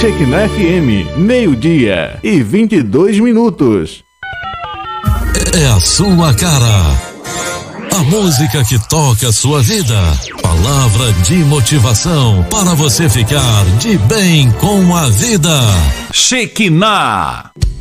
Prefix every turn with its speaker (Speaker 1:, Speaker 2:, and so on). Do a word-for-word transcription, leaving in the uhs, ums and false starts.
Speaker 1: Shekinah F M, meio-dia e vinte e dois minutos.
Speaker 2: É a sua cara. A música que toca a sua vida. Palavra de motivação para você ficar de bem com a vida.
Speaker 1: Shekinah.